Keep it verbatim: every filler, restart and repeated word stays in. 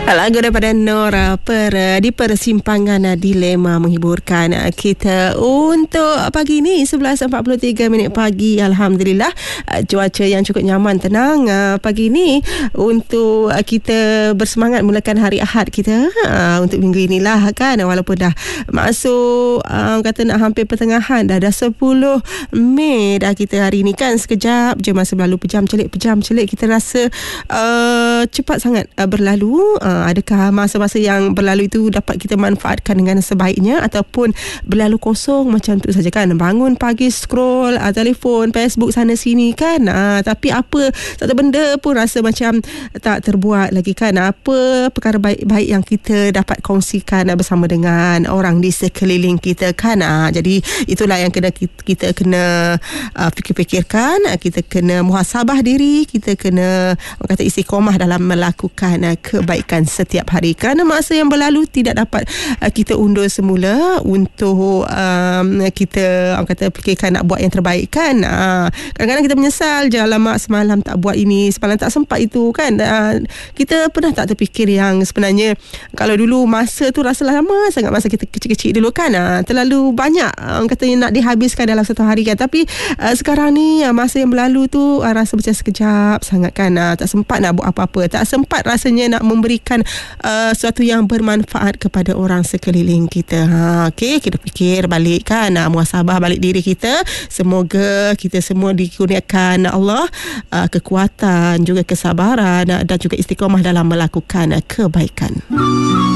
Lagu daripada Nora per, di persimpangan dilema menghiburkan kita untuk pagi ini sebelas empat puluh tiga minit pagi. Alhamdulillah cuaca yang cukup nyaman, tenang pagi ini untuk kita bersemangat mulakan hari Ahad kita untuk minggu inilah kan, walaupun dah masuk kata nak hampir pertengahan dah, dah sepuluh Mei dah kita hari ini kan. Sekejap je masa berlalu, pejam celik pejam celik kita rasa uh, cepat sangat uh, berlalu. Uh, adakah masa-masa yang berlalu itu dapat kita manfaatkan dengan sebaiknya ataupun berlalu kosong macam tu saja kan? Bangun pagi scroll uh, telefon, Facebook sana sini kan, uh, tapi apa satu benda pun rasa macam tak terbuat lagi kan. Apa perkara baik-baik yang kita dapat kongsikan uh, bersama dengan orang di sekeliling kita kan. Uh, jadi itulah yang kena kita, kita kena uh, fikir-fikirkan, uh, kita kena muhasabah diri, kita kena orang kata istiqomah dalam melakukan uh, kebaikan setiap hari, kerana masa yang berlalu tidak dapat uh, kita undur semula untuk um, kita orang kata fikirkan nak buat yang terbaik kan. Uh, kadang-kadang kita menyesal je, alamak semalam tak buat ini, semalam tak sempat itu kan. Uh, kita pernah tak terfikir yang sebenarnya kalau dulu masa tu rasa lama sangat, masa kita kecil-kecil dulu kan, uh, terlalu banyak uh, orang kata nak dihabiskan dalam satu hari kan. Tapi uh, sekarang ni uh, masa yang berlalu tu uh, rasa macam sekejap sangat kan. Uh, tak sempat nak buat apa-apa, tak sempat rasanya nak memberikan uh, sesuatu yang bermanfaat kepada orang sekeliling kita. Ha, okay, kita fikir balik kan, uh, muhasabah balik diri kita. Semoga kita semua dikurniakan Allah uh, kekuatan, juga kesabaran uh, dan juga istiqamah dalam melakukan uh, kebaikan.